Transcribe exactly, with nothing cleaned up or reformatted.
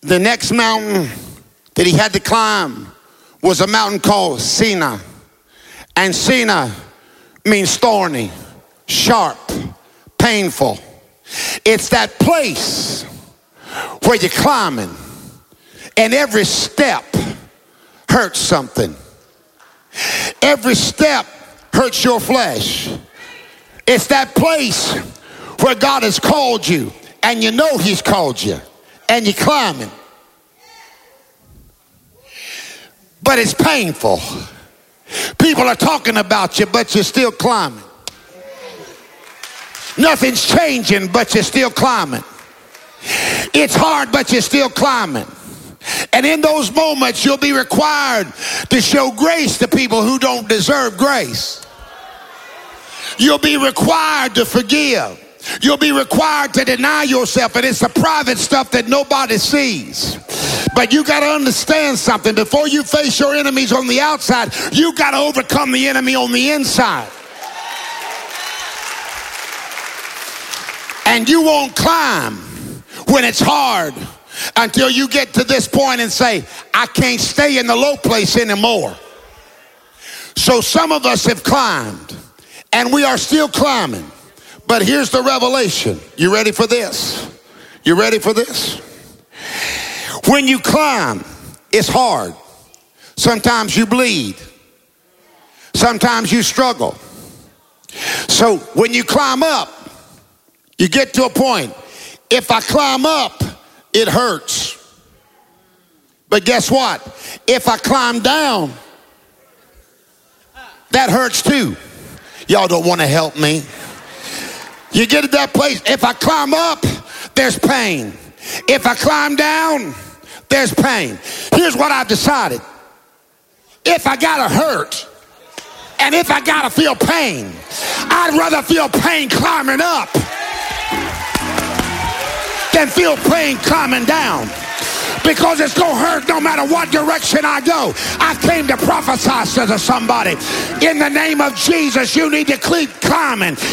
the next mountain that he had to climb was a mountain called Sinai. And Sinai means thorny, sharp, painful. It's that place where you're climbing and every step hurts something. Every step hurts your flesh. It's that place where God has called you and you know he's called you and you're climbing. But it's painful. People are talking about you, but you're still climbing. Nothing's changing, but you're still climbing. It's hard, but you're still climbing. And in those moments, you'll be required to show grace to people who don't deserve grace. You'll be required to forgive. You'll be required to deny yourself, and it's the private stuff that nobody sees. But you got to understand something. Before you face your enemies on the outside, you got to overcome the enemy on the inside. And you won't climb when it's hard until you get to this point and say, I can't stay in the low place anymore. So some of us have climbed, and we are still climbing. But here's the revelation. You ready for this? You ready for this? When you climb, it's hard. Sometimes you bleed. Sometimes you struggle. So when you climb up, you get to a point. If I climb up, it hurts. But guess what? If I climb down, that hurts too. Y'all don't want to help me. You get to that place. If I climb up, there's pain. If I climb down, there's pain. Here's what I've decided. If I gotta hurt, and if I gotta feel pain, I'd rather feel pain climbing up than feel pain climbing down. Because it's going to hurt no matter what direction I go. I came to prophesy to somebody. In the name of Jesus, you need to keep climbing.